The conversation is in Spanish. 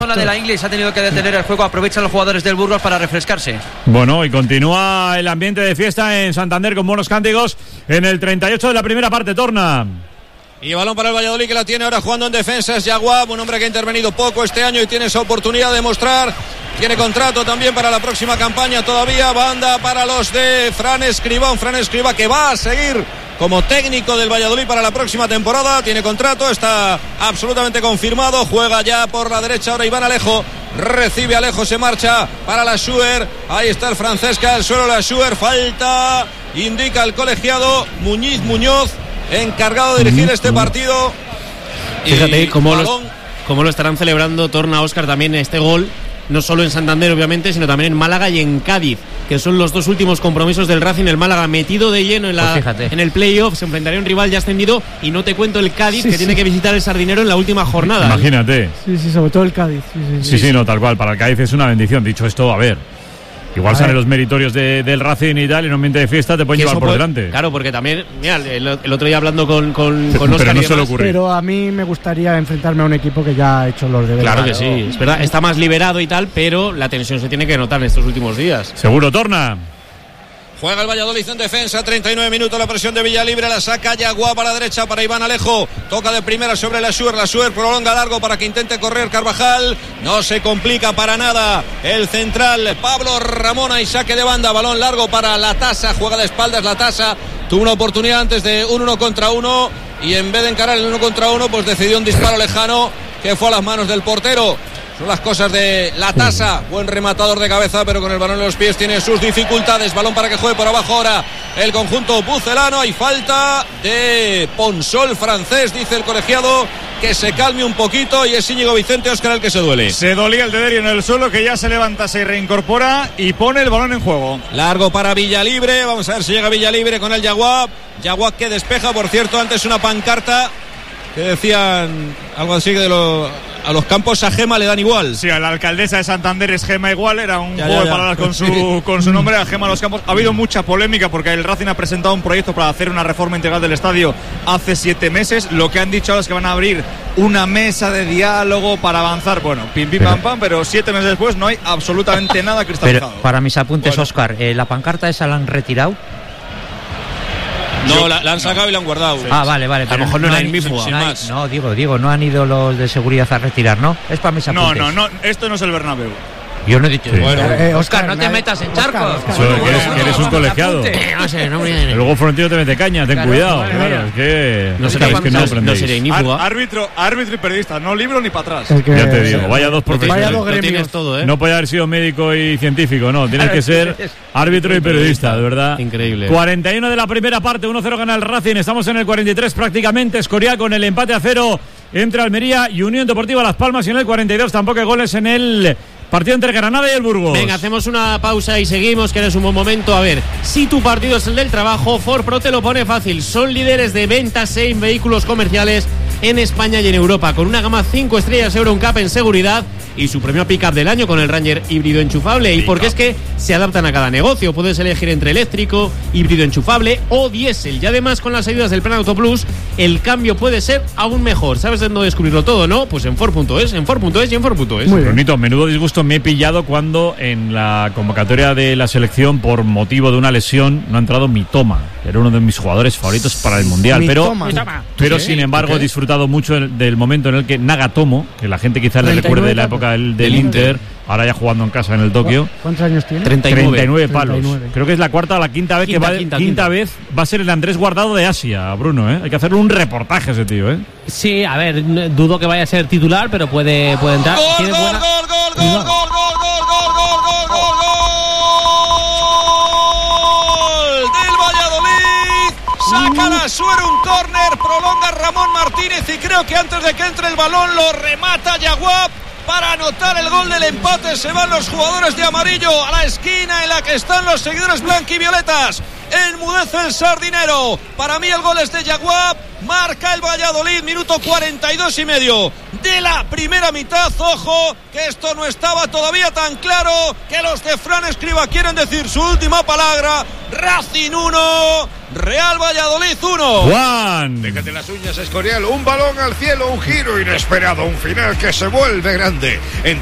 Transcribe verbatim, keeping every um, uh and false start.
La de la Inglés ha tenido que detener el juego. Aprovechan los jugadores del Burgos para refrescarse. Bueno, y continúa el ambiente de fiesta en Santander con buenos cánticos en el treinta y ocho de la primera parte. Torna. Y balón para el Valladolid, que la tiene ahora jugando en defensa. Es Yaguab, un hombre que ha intervenido poco este año y tiene esa oportunidad de mostrar. Tiene contrato también para la próxima campaña todavía. Banda para los de Fran Escribá. Un Fran Escribá que va a seguir como técnico del Valladolid para la próxima temporada. Tiene contrato, está absolutamente confirmado. Juega ya por la derecha ahora Iván Alejo. Recibe Alejo, se marcha para la Schuer. Ahí está el Francesca, el suelo la Schuer. Falta, indica el colegiado Muñiz Muñoz, encargado de dirigir este partido. Fíjate cómo balón... lo, cómo lo estarán celebrando, Torna, Óscar, también este gol. No solo en Santander, obviamente, sino también en Málaga y en Cádiz, que son los dos últimos compromisos del Racing. El Málaga metido de lleno en, la, pues en el playoff, se enfrentaría a un rival ya ascendido, y no te cuento el Cádiz, sí, que sí. tiene que visitar el Sardinero en la última jornada. Imagínate. Sí, sí, sobre todo el Cádiz. Sí, sí, sí, sí, sí no, tal cual. Para el Cádiz es una bendición. Dicho esto, a ver, igual salen los meritorios de, del Racing y tal, en un ambiente de fiesta te pueden llevar por puede, delante. Claro, porque también, mira, el, el otro día hablando con, con, con Pero Óscar no y se le demás, ocurre. Pero a mí me gustaría enfrentarme a un equipo que ya ha hecho los deberes. Claro que sí, es verdad, está más liberado y tal, pero la tensión se tiene que notar en estos últimos días. Seguro, Torna. Juega el Valladolid en defensa, treinta y nueve minutos, la presión de Villalibre, la saca Yaguab a la derecha para Iván Alejo, toca de primera sobre la Schuer, la Schuer prolonga largo para que intente correr Carvajal, no se complica para nada el central Pablo Ramón, y saque de banda, balón largo para La Tasa, juega de espaldas La Tasa, tuvo una oportunidad antes de un uno contra uno y en vez de encarar el uno contra uno pues decidió un disparo lejano que fue a las manos del portero. Son las cosas de La Tasa, buen rematador de cabeza, pero con el balón en los pies tiene sus dificultades. Balón para que juegue por abajo ahora el conjunto pucelano. Hay falta de Ponsol francés, dice el colegiado, que se calme un poquito, y es Íñigo Vicente Óscar el que se duele. Se dolía el Dederio en el suelo, que ya se levanta, se reincorpora y pone el balón en juego. Largo para Villalibre, vamos a ver si llega Villalibre con el Yaguab. Yaguab que despeja, por cierto, antes una pancarta que decían algo así de lo... A los campos a Gema le dan igual. Sí, a la alcaldesa de Santander es Gema igual. Era un ya, juego ya, ya. de palabras con su, con su nombre, a Gema a los campos. Ha habido mucha polémica porque el Racing ha presentado un proyecto para hacer una reforma integral del estadio hace siete meses. Lo que han dicho ahora es que van a abrir una mesa de diálogo para avanzar. Bueno, pim pim pero, pam pam, pero siete meses después no hay absolutamente nada cristalizado. Pero para mis apuntes, bueno. Óscar, eh, ¿la pancarta esa la han retirado? No, la, la han sacado y la han guardado. Sí. Ah, vale, vale. A lo mejor no, no era el mismo. No, hay, no, digo, digo, no han ido los de seguridad a retirar, ¿no? Es para mis apuntes. No, no, no, esto no es el Bernabéu. Yo no he dicho. Sí. Bueno, eh, Óscar, no te metas en charcos. Que eres, que eres un colegiado. No sé, no me... Luego Florentino te mete caña, ten claro, cuidado. Vale, Claro, es que no, es sería, que no, no, no sería inífuga. Ar, árbitro, árbitro y periodista, no libro ni para atrás. Es que, ya te digo, vaya dos profesionales. Vaya dos Lo tienes gremios. todo, ¿eh? No puede haber sido médico y científico, no. Tienes que ser árbitro y periodista, de verdad. Increíble. cuarenta y uno de la primera parte, uno cero gana el Racing. Estamos en el cuarenta y tres prácticamente. Escorial con el empate a cero entre Almería y Unión Deportiva Las Palmas. Y en el cuarenta y dos tampoco hay goles en el partido entre Granada y el Burgos. Venga, hacemos una pausa y seguimos, que eres un buen momento. A ver, si tu partido es el del trabajo, Ford Pro te lo pone fácil. Son líderes de ventas en vehículos comerciales en España y en Europa, con una gama cinco estrellas Euro N C A P en seguridad y su premio pick-up del año con el Ranger híbrido enchufable. Y porque es que se adaptan a cada negocio. Puedes elegir entre eléctrico, híbrido enchufable o diésel. Y además, con las ayudas del Plan Auto Plus, el cambio puede ser aún mejor. ¿Sabes de dónde descubrirlo todo, no? Pues en Ford punto es, en Ford punto es y en Ford punto es. Muy bonito, menudo disgusto me he pillado cuando en la convocatoria de la selección, por motivo de una lesión, no ha entrado Mitoma. Era uno de mis jugadores favoritos para el Mundial. Pero, pero sin embargo, he disfrutado mucho del momento en el que Nagatomo, que la gente quizás le recuerde de la época del, del Inter, ahora ya jugando en casa en el Tokio. ¿Cuántos años tiene? treinta y nueve. treinta y nueve palos. treinta y nueve. Creo que es la cuarta o la quinta vez Quinta, que va, quinta, quinta, quinta. vez va a ser el Andrés Guardado de Asia, Bruno, ¿eh? Hay que hacerle un reportaje a ese tío, ¿eh? Sí, a ver, dudo que vaya a ser titular, pero puede, puede entrar. Gol, Tiene gol, buena... gol, gol, gol, gol, gol, gol, gol, gol, gol, gol del Valladolid. Saca la Suero un córner, prolonga Ramón Martínez y creo que antes de que entre el balón lo remata Yaguab para anotar el gol del empate. Se van los jugadores de amarillo a la esquina en la que están los seguidores blanquivioletas. Enmudece el Sardinero. Para mí el gol es de Yaguab. Marca el Valladolid, minuto cuarenta y dos y medio de la primera mitad. Ojo, que esto no estaba todavía tan claro, que los de Fran Escribá quieren decir su última palabra. Racing uno, Real Valladolid uno. Juan. Déjate las uñas, Escorial. Un balón al cielo, un giro inesperado, un final que se vuelve grande. En